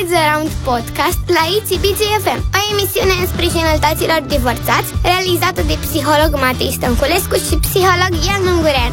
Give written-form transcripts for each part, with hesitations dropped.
The Round Podcast la ICBG FM, o emisiune în sprijinul taților divorțați, realizată de psiholog Matei Stănculescu și psiholog Ian Ungureanu.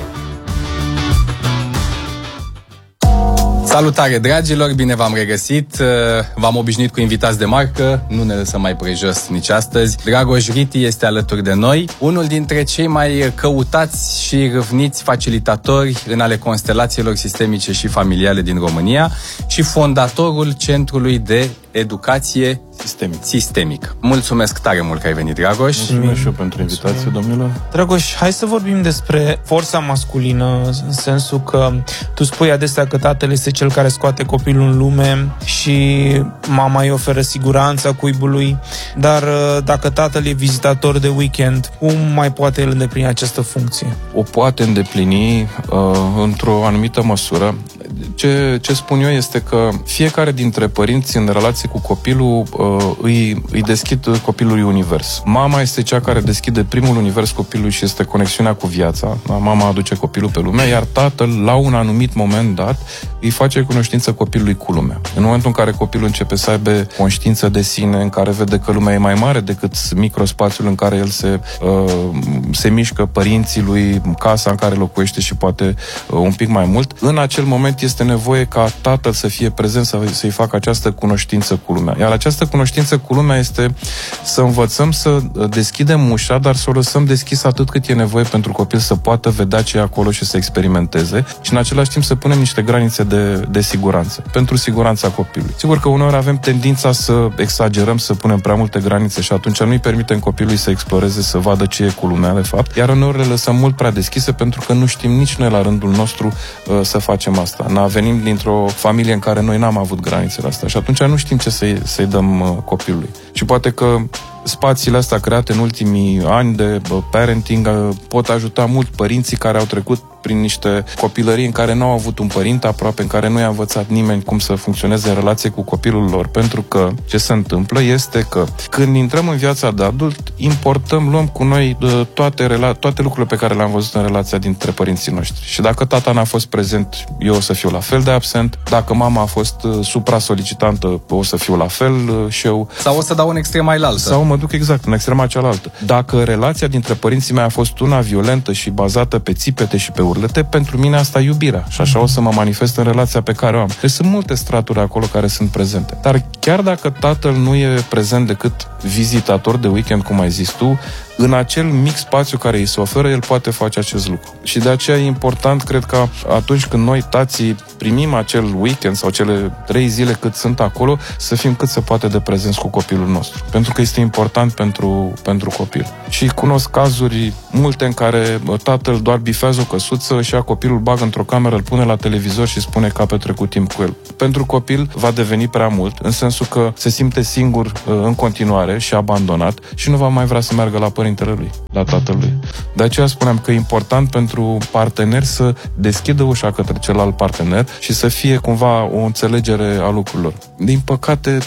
Salutare, dragilor, bine v-am regăsit. V-am obișnuit cu invitați de marcă, nu ne lăsăm mai prejos nici astăzi. Dragoș Riti este alături de noi, unul dintre cei mai căutați și râvniți facilitatori în ale constelațiilor sistemice și familiale din România și fondatorul Centrului de Educație Sistemic. Mulțumesc tare mult că ai venit, Dragoș. Mulțumesc și eu pentru invitație, domnilor. Dragoș, hai să vorbim despre forța masculină, în sensul că tu spui adesea că tatăl este cel care scoate copilul în lume și mama îi oferă siguranța cuibului, dar dacă tatăl e vizitator de weekend, cum mai poate el îndeplini această funcție? O poate îndeplini într-o anumită măsură. Ce spun eu este că fiecare dintre părinți în relație cu copilul îi deschid copilului univers. Mama este cea care deschide primul univers copilului și este conexiunea cu viața. Mama aduce copilul pe lume, iar tatăl, la un anumit moment dat, îi face cunoștință copilului cu lumea. În momentul în care copilul începe să aibă conștiință de sine, în care vede că lumea e mai mare decât microspațiul în care el se mișcă, părinții lui, casa în care locuiește și poate un pic mai mult, în acel moment este nevoie ca tatăl să fie prezent, să-i facă această cunoștință cu lumea. Iar această cunoștință cu lumea este să învățăm să deschidem ușa, dar să o lăsăm deschisă atât cât e nevoie pentru copil să poată vedea ce e acolo și să experimenteze și în același timp să punem niște granițe de siguranță, pentru siguranța copilului. Sigur că uneori avem tendința să exagerăm, să punem prea multe granițe și atunci nu-i permitem copilului să exploreze, să vadă ce e cu lumea, de fapt, iar uneori le lăsăm mult prea deschise pentru că nu știm nici noi la rândul nostru să facem asta. Venim dintr-o familie în care noi n-am avut granițele astea și atunci nu știm ce să-i dăm copilului. Și poate că spațiile astea create în ultimii ani de parenting pot ajuta mult părinții care au trecut prin niște copilării în care nu au avut un părinte aproape, în care nu i-a învățat nimeni cum să funcționeze în relație cu copilul lor. Pentru că ce se întâmplă este că când intrăm în viața de adult, luăm cu noi toate lucrurile pe care le-am văzut în relația dintre părinții noștri. Și dacă tata n-a fost prezent, eu o să fiu la fel de absent. Dacă mama a fost supra-solicitantă, o să fiu la fel și eu. Sau o să dau în extrema ailaltă. Sau mă duc exact în extrema cealaltă. Dacă relația dintre părinții mei a fost una violentă și bazată pe țipete și pe urlete, pentru mine asta e iubirea. Și așa o să mă manifest în relația pe care o am. Deci sunt multe straturi acolo care sunt prezente. Dar chiar dacă tatăl nu e prezent decât vizitator de weekend, cum ai zis tu, în acel mic spațiu care îi se oferă, el poate face acest lucru. Și de aceea e important, cred că atunci când noi, tații, primim acel weekend sau cele 3 zile cât sunt acolo, să fim cât se poate de prezenți cu copilul nostru. Pentru că este important pentru copil. Și cunosc cazuri multe în care tatăl doar bifează o căsuță și ia copilul, bagă într-o cameră, îl pune la televizor și spune că a petrecut timp cu el. Pentru copil va deveni prea mult, în sensul că se simte singur în continuare și abandonat și nu va mai vrea să meargă la părintele lui, la tatălui. De aceea spuneam că e important pentru partener să deschidă ușa către celălalt partener și să fie cumva o înțelegere a lucrurilor. Din păcate,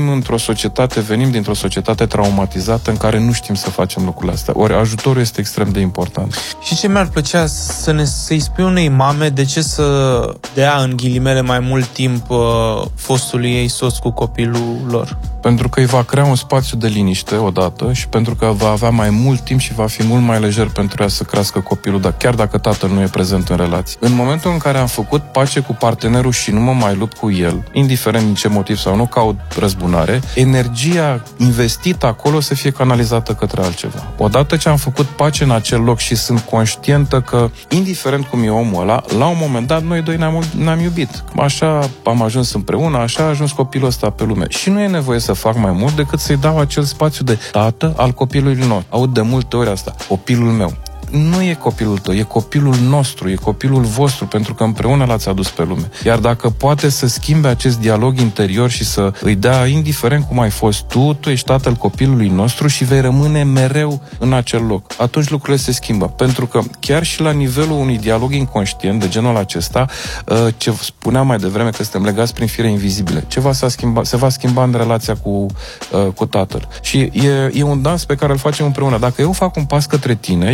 venim dintr-o societate traumatizată în care nu știm să facem lucrurile astea. Ori ajutorul este extrem de important. Și ce mi-ar plăcea să-i spui unei mame de ce să dea în ghilimele mai mult timp fostului ei soț cu copilul lor? Pentru că îi va crea un spațiu de liniște odată și pentru că va avea mai mult timp și va fi mult mai lejer pentru ea să crească copilul, dar chiar dacă tatăl nu e prezent în relație. În momentul în care am făcut pace cu partenerul și nu mă mai lupt cu el, indiferent din ce motiv sau nu caut răzbunare, energia investită acolo să fie canalizată către altceva. Odată ce am făcut pace în acel loc și sunt conștientă că, indiferent cum e omul ăla, la un moment dat noi doi ne-am iubit. Așa am ajuns împreună, așa a ajuns copilul ăsta pe lume. Și nu e nevoie să fac mai mult decât să-i dau acel spațiu de tată al copilului nostru. Aud de multe ori asta, copilul meu. Nu e copilul tău, e copilul nostru, e copilul vostru, pentru că împreună l-ați adus pe lume. Iar dacă poate să schimbe acest dialog interior și să îi dea, indiferent cum ai fost tu ești tatăl copilului nostru și vei rămâne mereu în acel loc. Atunci lucrurile se schimbă. Pentru că chiar și la nivelul unui dialog inconștient de genul acesta, ce spuneam mai devreme că suntem legați prin fire invizibile, ceva se va schimba în relația cu tatăl. Și e un dans pe care îl facem împreună. Dacă eu fac un pas către tine, e o invitație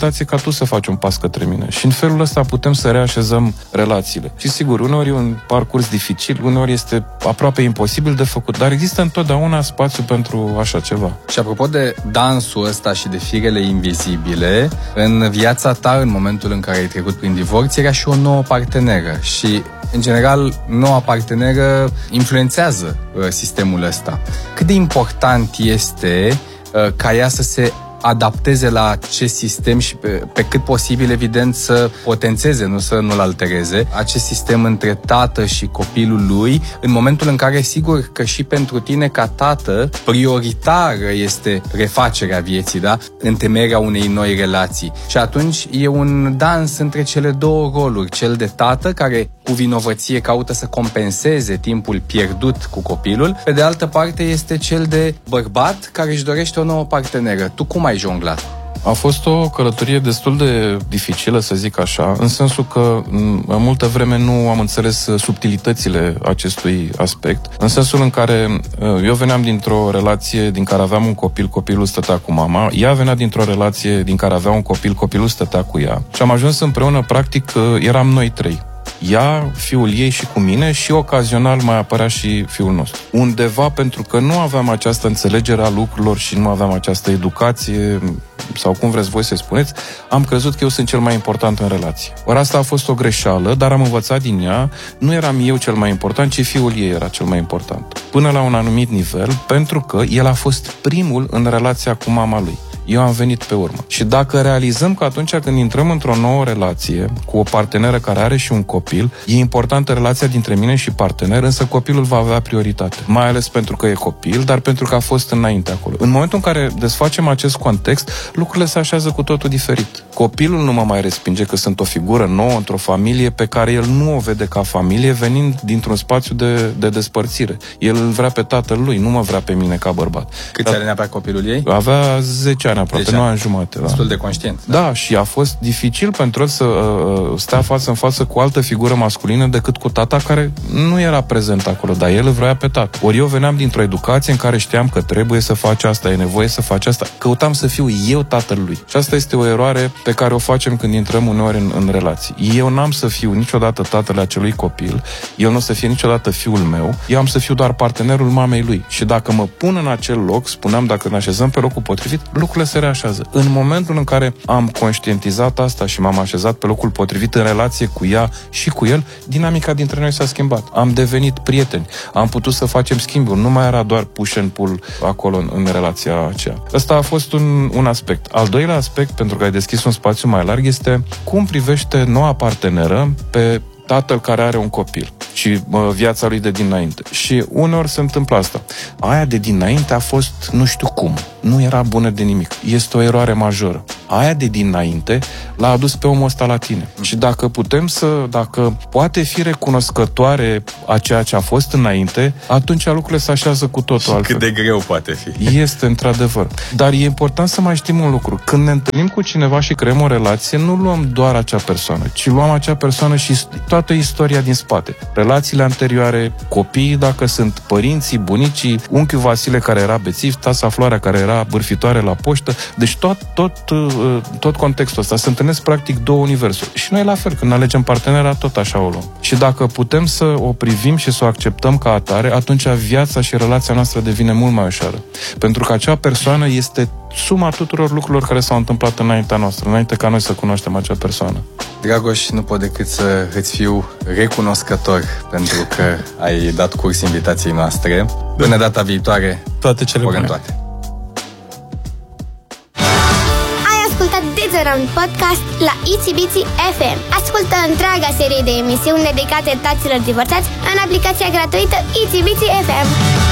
relație ca tu să faci un pas către mine. Și în felul ăsta putem să reașezăm relațiile. Și sigur, uneori e un parcurs dificil, uneori este aproape imposibil de făcut, dar există întotdeauna spațiu pentru așa ceva. Și apropo de dansul ăsta și de firele invizibile, în viața ta, în momentul în care ai trecut prin divorț, era și o nouă parteneră și, în general, noua parteneră influențează sistemul ăsta. Cât de important este ca ea să se adapteze la acest sistem și pe cât posibil, evident, să potențeze, nu să nu-l altereze, acest sistem între tată și copilul lui, în momentul în care, sigur că și pentru tine, ca tată, prioritară este refacerea vieții, da? Întemeierea unei noi relații. Și atunci e un dans între cele două roluri, cel de tată, care cu vinovăție caută să compenseze timpul pierdut cu copilul, pe de altă parte este cel de bărbat care își dorește o nouă parteneră. Tu cum ai jonglat? A fost o călătorie destul de dificilă, să zic așa, în sensul că în multă vreme nu am înțeles subtilitățile acestui aspect, în sensul în care eu veneam dintr-o relație din care aveam un copil, copilul stătea cu mama, ea venea dintr-o relație din care avea un copil, copilul stătea cu ea și am ajuns împreună, practic, eram noi trei. Ea, fiul ei și cu mine și ocazional mai apărea și fiul nostru. Undeva, pentru că nu aveam această înțelegere a lucrurilor și nu aveam această educație, sau cum vreți voi să spuneți, am crezut că eu sunt cel mai important în relație. Ori asta a fost o greșeală, dar am învățat din ea, nu eram eu cel mai important, ci fiul ei era cel mai important. Până la un anumit nivel, pentru că el a fost primul în relația cu mama lui. Eu am venit pe urmă. Și dacă realizăm că atunci când intrăm într-o nouă relație cu o parteneră care are și un copil, e importantă relația dintre mine și partener, însă copilul va avea prioritate. Mai ales pentru că e copil, dar pentru că a fost înainte acolo. În momentul în care desfacem acest context, lucrurile se așează cu totul diferit. Copilul nu mă mai respinge că sunt o figură nouă într-o familie pe care el nu o vede ca familie, venind dintr-un spațiu de despărțire. El îl vrea pe tatăl lui, nu mă vrea pe mine ca bărbat. Câți ani avea copilul ei? Avea 10 ani aproape, 9 ani jumate. Da. Destul de conștient. Da, și a fost dificil pentru el să stea față în față cu o altă figură masculină decât cu tata, care nu era prezent acolo, dar el îl vrea pe tată. Ori eu veneam dintr-o educație în care știam că trebuie să faci asta, e nevoie să faci asta. Căutam să fiu eu tatăl lui. Și asta este o eroare pe care o facem când intrăm uneori în relații. Eu n-am să fiu niciodată tatăl acelui copil, el nu o să fie niciodată fiul meu, eu am să fiu doar partenerul mamei lui. Și dacă mă pun în acel loc, spuneam, dacă ne așezăm pe locul potrivit, lucrurile se reașează. În momentul în care am conștientizat asta și m-am așezat pe locul potrivit în relație cu ea și cu el, dinamica dintre noi s-a schimbat. Am devenit prieteni, am putut să facem schimburi, nu mai era doar push and pull acolo în relația aceea. Ăsta a fost un aspect. Al doilea aspect, pentru că ai deschis un spațiu mai larg, este cum privește noua parteneră pe tatăl care are un copil și viața lui de dinainte. Și uneori se întâmplă asta. Aia de dinainte a fost nu știu cum. Nu era bună de nimic. Este o eroare majoră. Aia de dinainte l-a adus pe omul ăsta la tine. Și dacă dacă poate fi recunoscătoare a ceea ce a fost înainte, atunci lucrurile se așează cu totul altfel. Cât de greu poate fi. Este, într-adevăr. Dar e important să mai știm un lucru. Când ne întâlnim cu cineva și creăm o relație, nu luăm doar acea persoană, ci luăm acea persoană și toată istoria din spate. Relațiile anterioare, copiii, dacă sunt părinții, bunicii, unchiul Vasile care era bețiv, tasa Floarea care era bârfitoare la poștă. Deci tot contextul ăsta. Se întâlnesc practic două universuri. Și noi la fel, când alegem partenera, tot așa o luăm. Și dacă putem să o privim și să o acceptăm ca atare, atunci viața și relația noastră devine mult mai ușoară. Pentru că acea persoană este suma tuturor lucrurilor care s-au întâmplat înaintea noastră, înainte ca noi să cunoaștem acea persoană. Dragoș, nu pot decât să îți fiu recunoscător pentru că ai dat curs invitației noastre. Până data viitoare, toate cele bune. Toate. Deeds Around Podcast la Itsy Bitsy FM. Ascultă întreaga serie de emisiuni dedicate taților divorțați în aplicația gratuită Itsy Bitsy FM.